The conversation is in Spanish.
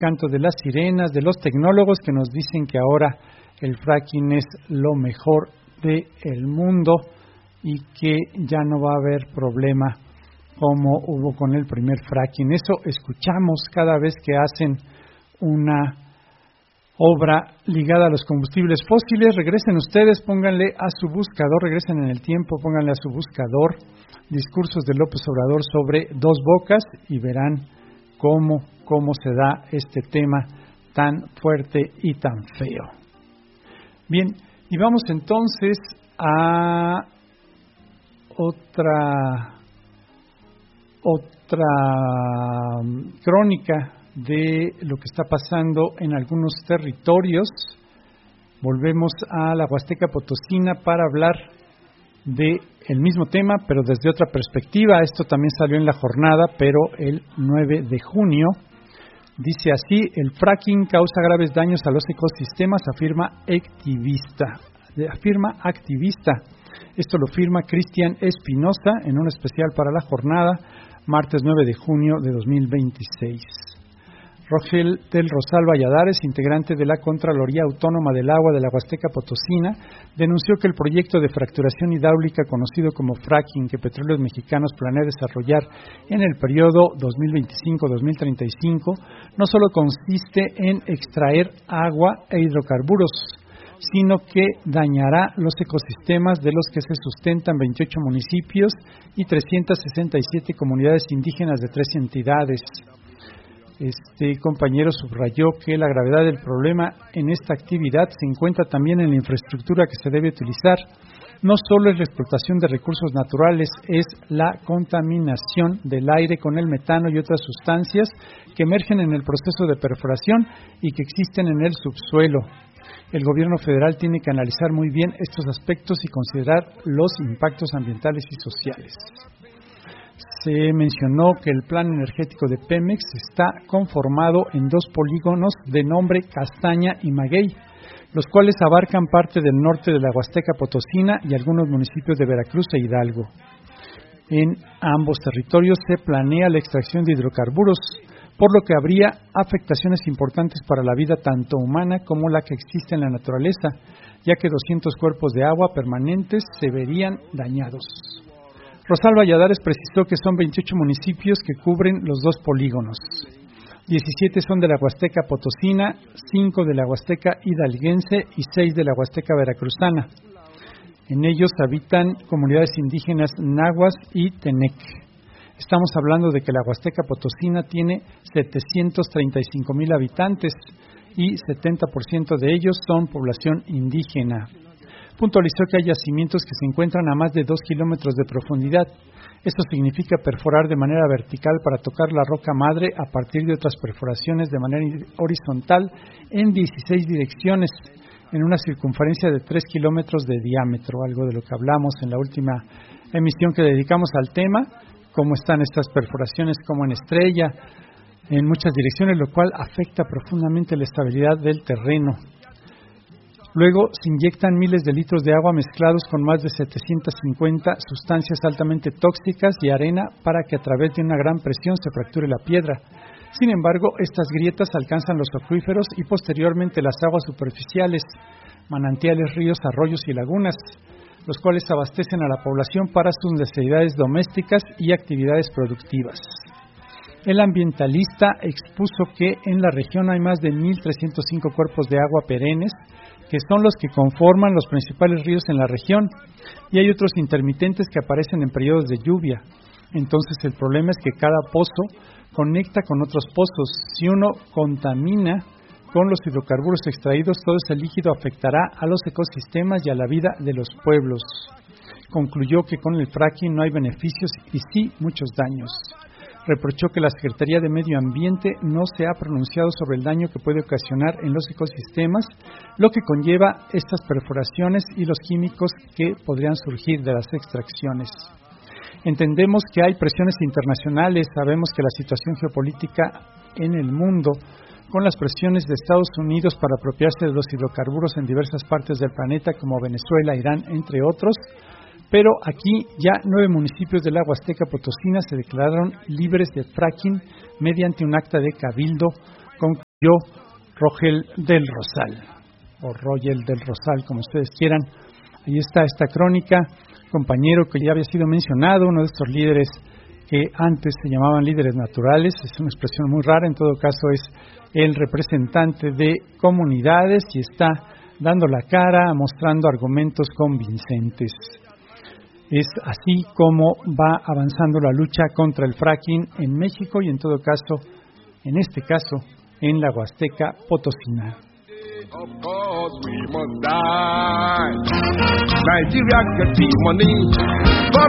canto de las sirenas, de los tecnólogos que nos dicen que ahora el fracking es lo mejor del mundo y que ya no va a haber problema como hubo con el primer fracking. Eso escuchamos cada vez que hacen una obra ligada a los combustibles fósiles. Regresen ustedes, pónganle a su buscador, regresen en el tiempo, pónganle a su buscador discursos de López Obrador sobre Dos Bocas y verán cómo se da este tema tan fuerte y tan feo. Bien, y vamos entonces a otra crónica de lo que está pasando en algunos territorios. Volvemos a la Huasteca Potosina para hablar de el mismo tema, pero desde otra perspectiva. Esto también salió en la jornada, pero el 9 de junio. Dice así: el fracking causa graves daños a los ecosistemas, afirma activista. Esto lo firma Cristian Espinosa en un especial para la jornada, martes 9 de junio de 2026. Rogel del Rosal Valladares, integrante de la Contraloría Autónoma del Agua de la Huasteca Potosina, denunció que el proyecto de fracturación hidráulica conocido como fracking que Petróleos Mexicanos planea desarrollar en el periodo 2025-2035 no solo consiste en extraer agua e hidrocarburos, sino que dañará los ecosistemas de los que se sustentan 28 municipios y 367 comunidades indígenas de 3 entidades. Este compañero subrayó que la gravedad del problema en esta actividad se encuentra también en la infraestructura que se debe utilizar. No solo es la explotación de recursos naturales, es la contaminación del aire con el metano y otras sustancias que emergen en el proceso de perforación y que existen en el subsuelo. El gobierno federal tiene que analizar muy bien estos aspectos y considerar los impactos ambientales y sociales. Se mencionó que el plan energético de Pemex está conformado en 2 polígonos de nombre Castaña y Maguey, los cuales abarcan parte del norte de la Huasteca Potosina y algunos municipios de Veracruz e Hidalgo. En ambos territorios se planea la extracción de hidrocarburos, por lo que habría afectaciones importantes para la vida tanto humana como la que existe en la naturaleza, ya que 200 cuerpos de agua permanentes se verían dañados. Rosal Valladares precisó que son 28 municipios que cubren los 2 polígonos. 17 son de la Huasteca Potosina, 5 de la Huasteca Hidalguense y 6 de la Huasteca Veracruzana. En ellos habitan comunidades indígenas náhuatl y tenec. Estamos hablando de que la Huasteca Potosina tiene 735,000 habitantes y 70% de ellos son población indígena. Puntualizó que hay yacimientos que se encuentran a más de 2 kilómetros de profundidad. Esto significa perforar de manera vertical para tocar la roca madre a partir de otras perforaciones de manera horizontal en 16 direcciones, en una circunferencia de 3 kilómetros de diámetro, algo de lo que hablamos en la última emisión que dedicamos al tema, cómo están estas perforaciones como en estrella, en muchas direcciones, lo cual afecta profundamente la estabilidad del terreno. Luego se inyectan miles de litros de agua mezclados con más de 750 sustancias altamente tóxicas y arena para que a través de una gran presión se fracture la piedra. Sin embargo, estas grietas alcanzan los acuíferos y posteriormente las aguas superficiales, manantiales, ríos, arroyos y lagunas, los cuales abastecen a la población para sus necesidades domésticas y actividades productivas. El ambientalista expuso que en la región hay más de 1.305 cuerpos de agua perennes, que son los que conforman los principales ríos en la región, y hay otros intermitentes que aparecen en periodos de lluvia. Entonces el problema es que cada pozo conecta con otros pozos. Si uno contamina con los hidrocarburos extraídos, todo ese líquido afectará a los ecosistemas y a la vida de los pueblos. Concluyó que con el fracking no hay beneficios y sí muchos daños. Reprochó que la Secretaría de Medio Ambiente no se ha pronunciado sobre el daño que puede ocasionar en los ecosistemas, lo que conlleva estas perforaciones y los químicos que podrían surgir de las extracciones. Entendemos que hay presiones internacionales, sabemos que la situación geopolítica en el mundo, con las presiones de Estados Unidos para apropiarse de los hidrocarburos en diversas partes del planeta como Venezuela, Irán, entre otros, pero aquí ya 9 municipios de la Huasteca Potosina se declararon libres de fracking mediante un acta de cabildo, concluyó Rogel del Rosal, o Rogel del Rosal, como ustedes quieran. Ahí está esta crónica, compañero que ya había sido mencionado, uno de estos líderes que antes se llamaban líderes naturales, es una expresión muy rara, en todo caso es el representante de comunidades y está dando la cara, mostrando argumentos convincentes. Es así como va avanzando la lucha contra el fracking en México y en todo caso, en este caso, en la Huasteca Potosina. Of course we must die. Nigeria can keep money.